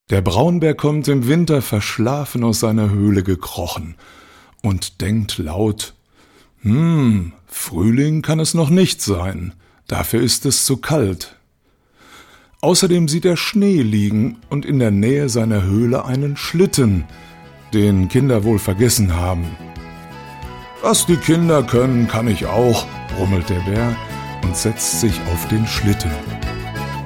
Der Braunbär kommt im Winter verschlafen aus seiner Höhle gekrochen und denkt laut: Frühling kann es noch nicht sein, dafür ist es zu kalt. Außerdem sieht er Schnee liegen und in der Nähe seiner Höhle einen Schlitten, den Kinder wohl vergessen haben. »Was die Kinder können, kann ich auch«, brummelt der Bär und setzt sich auf den Schlitten.